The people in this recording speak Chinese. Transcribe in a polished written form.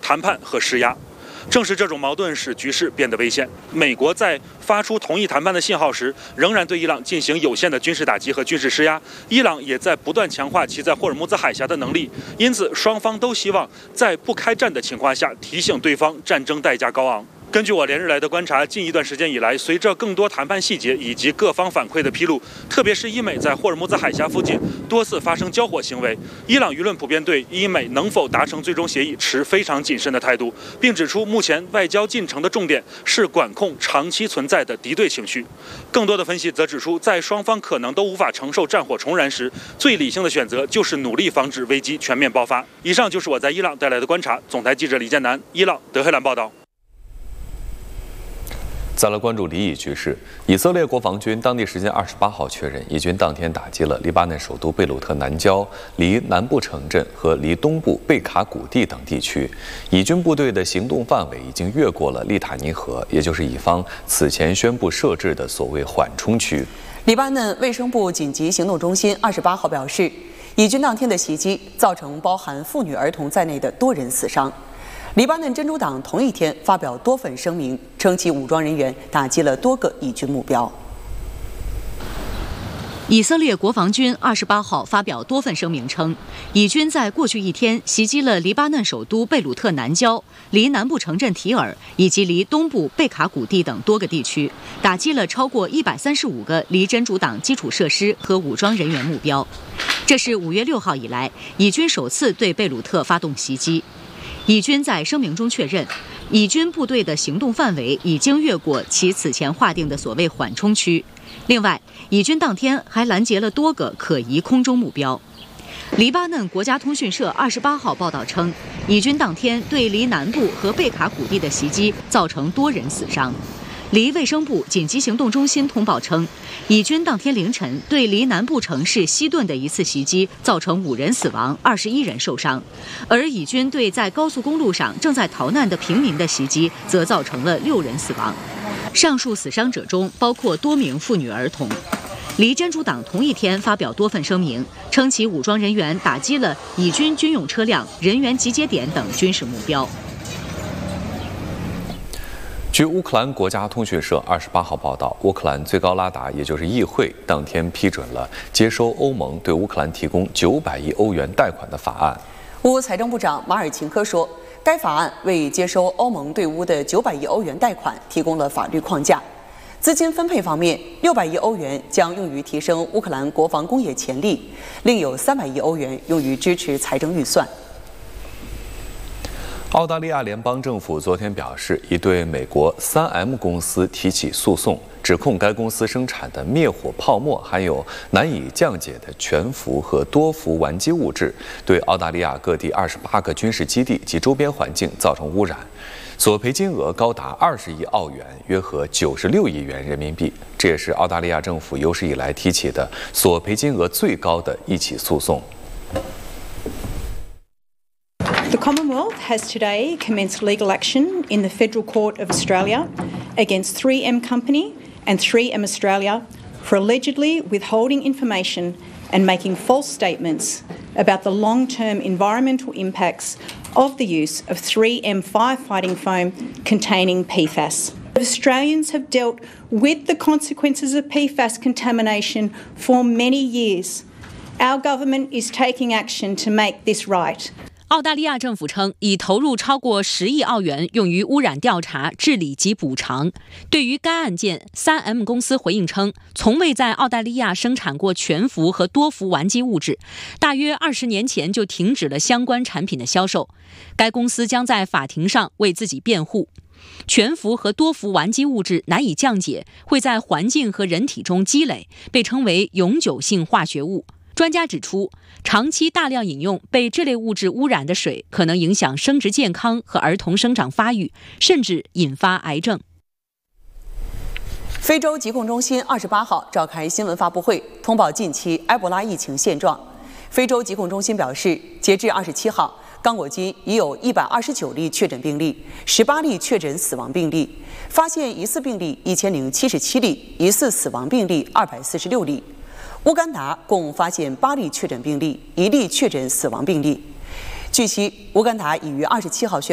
谈判和施压。正是这种矛盾使局势变得危险。美国在发出同意谈判的信号时，仍然对伊朗进行有限的军事打击和军事施压。伊朗也在不断强化其在霍尔木兹海峡的能力，因此双方都希望在不开战的情况下提醒对方战争代价高昂。根据我连日来的观察，近一段时间以来，随着更多谈判细节以及各方反馈的披露，特别是伊美在霍尔木兹海峡附近多次发生交火行为，伊朗舆论普遍对伊美能否达成最终协议持非常谨慎的态度，并指出目前外交进程的重点是管控长期存在的敌对情绪。更多的分析则指出，在双方可能都无法承受战火重燃时，最理性的选择就是努力防止危机全面爆发。以上就是我在伊朗带来的观察。总台记者李建南，伊朗德黑兰报道。 再来关注离以局势。以色列国防军当地时间28号确认，以军当天打击了黎巴嫩首都贝鲁特南郊、离南部城镇和离东部贝卡谷地等地区。以军部队的行动范围已经越过了利塔尼河，也就是以方此前宣布设置的所谓缓冲区。 黎巴嫩卫生部紧急行动中心28号表示，以军当天的袭击造成包含妇女儿童在内的多人死伤。黎巴嫩真主党同一天发表多份声明，称其武装人员打击了多个以军目标。 以色列国防军28号发表多份声明称，以军在过去一天袭击了黎巴嫩首都贝鲁特南郊、离南部城镇提尔以及离东部贝卡谷地等多个地区，打击了超过135个离真主党基础设施和武装人员目标。这是5月6号以来以军首次对贝鲁特发动袭击。以军在声明中确认，以军部队的行动范围已经越过其此前划定的所谓缓冲区。另外，以军当天还拦截了多个可疑空中目标。黎巴嫩国家通讯社28号报道称，以军当天对离南部和贝卡谷地的袭击造成多人死伤。离卫生部紧急行动中心通报称，以军当天凌晨对离南部城市西顿的一次袭击造成5人死亡、21人受伤，而以军对在高速公路上正在逃难的平民的袭击则造成了6人死亡。上述死伤者中包括多名妇女儿童。离真主党同一天发表多份声明，称其武装人员打击了以军军用车辆、人员集结点等军事目标。 据乌克兰国家通讯社28号报道，乌克兰最高拉达，也就是议会，当天批准了接收欧盟对乌克兰提供900亿欧元贷款的法案。 乌财政部长马尔琴科说，该法案为接收欧盟对乌的900亿欧元贷款提供了法律框架。资金分配方面，600亿欧元将用于提升乌克兰国防工业潜力，另有300亿欧元用于支持财政预算。 澳大利亚联邦政府昨天表示，已对美国 3M 公司提起诉讼，指控该公司生产的灭火泡沫含有难以降解的全氟和多氟烷基物质，对澳大利亚各地28个军事基地及周边环境造成污染，索赔金额高达20亿澳元，约合96亿元人民币。这也是澳大利亚政府有史以来提起的索赔金额最高的一起诉讼。 The Commonwealth has today commenced legal action in the Federal Court of Australia against 3M Company and 3M Australia for allegedly withholding information and making false statements about the long-term environmental impacts of the use of 3M firefighting foam containing PFAS. Australians have dealt with the consequences of PFAS contamination for many years. Our government is taking action to make this right. 澳大利亚政府称，已投入超过10亿澳元用于污染调查、治理及补偿。对于该案件，3M 公司回应称，从未在澳大利亚生产过全氟和多氟烷基物质，大约20年前就停止了相关产品的销售。该公司将在法庭上为自己辩护。全氟和多氟烷基物质难以降解，会在环境和人体中积累，被称为永久性化学物。专家指出，长期大量饮用被这类物质污染的水，可能影响生殖健康和儿童生长发育，甚至引发癌症。 非洲疾控中心28号召开新闻发布会，通报近期埃博拉疫情现状。非洲疾控中心表示，截至27号，刚果金已有129例确诊病例，18例确诊死亡病例，发现疑似病例1077例，疑似死亡病例246例。乌干达共发现8例确诊病例，1例确诊死亡病例。据悉，乌干达已于27号宣